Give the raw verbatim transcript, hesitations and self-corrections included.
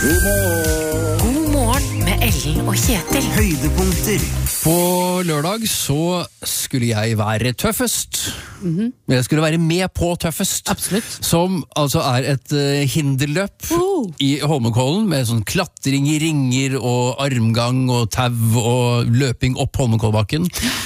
God morgen. God morgen med Ellen og Kjetil. Høydepunkter. På lørdag så skulle jeg være tøffest. Mm-hmm. Jeg skulle være med på tøffest. Absolutt. Som altså er et uh, hinderløp uh. i Holmenkollen med sånn klatring i ringer og armgang og tau og løping opp Holmenkollbakken.